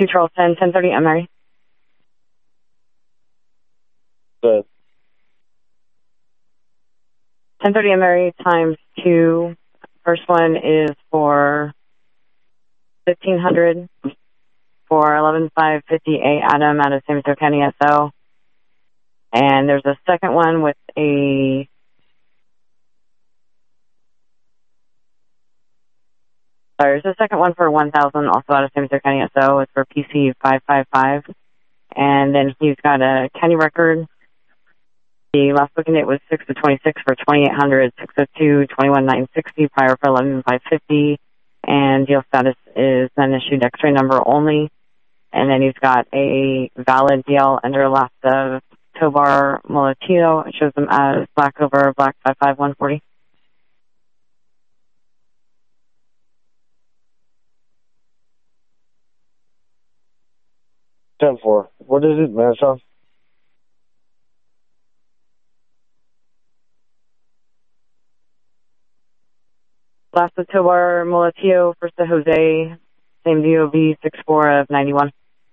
2 Charles 10, 1030 Emery. Good. 1030 Emery times 2. First one is for 1500 for 11558 Adam out of San Mateo County SO. And there's a second one with a there's a second one for 1000 also out of San Mateo County SO. It's for PC 555. And then he's got a county record. The last booking date was 6/26 for 2800, 6/02, 21,960, prior for 11,550. And deal status is an issued X-ray number only. And then he's got a valid deal under last of Tovar Molotio. It shows him as black over black 55140. Ten-4. What is it, Manson? Last of Tovar Molotio, first of Jose, same DOB 64 of 91.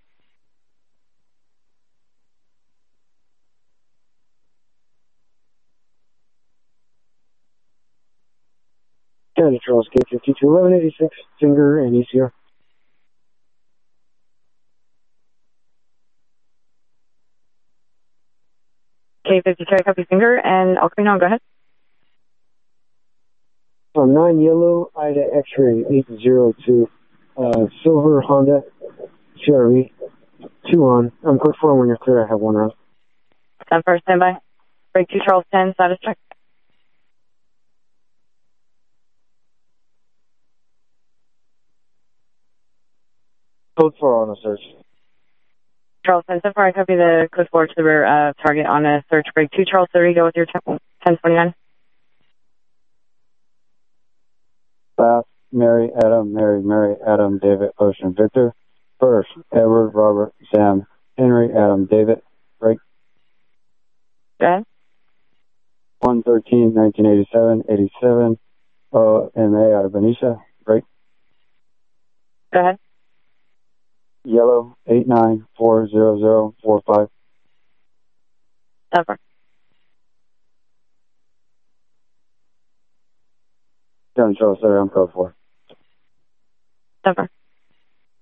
County Charles K52 1186, finger and ECR. K52, copy finger, and El Camino, go ahead. 9 yellow, Ida X-ray 802, silver Honda CRV, 2 on. I'm code 4 when you're clear. I have 1 round. 10 first, standby. Break 2 Charles 10, status check. Code 4 on a search. Charles 10, so far I copy the code 4 to the rear of target on a search. Break 2 Charles 30, go with your 1029. Bath, Mary, Adam, Mary, Adam, David, Ocean, Victor. First, Edward, Robert, Sam, Henry, Adam, David, break. Go ahead. 113, 1987, 87, OMA out of Benicia, break. Go ahead. Yellow, 89400045. Over. County Charles, sorry, I'm code 4. Over.